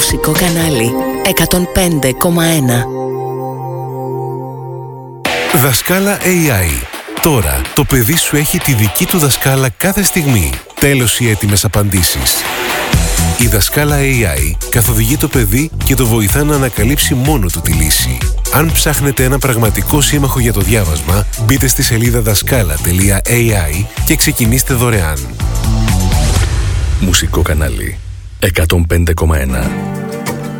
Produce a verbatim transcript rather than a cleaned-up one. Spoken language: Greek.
Μουσικό κανάλι εκατόν πέντε κόμμα ένα. Δασκάλα έι άι. Τώρα το παιδί σου έχει τη δική του δασκάλα κάθε στιγμή. Τέλος οι έτοιμες απαντήσεις. Η δασκάλα έι άι καθοδηγεί το παιδί και το βοηθά να ανακαλύψει μόνο του τη λύση. Αν ψάχνετε ένα πραγματικό σύμμαχο για το διάβασμα, μπείτε στη σελίδα δασκάλα τελεία έι άι και ξεκινήστε δωρεάν. Μουσικό κανάλι εκατόν πέντε κόμμα ένα.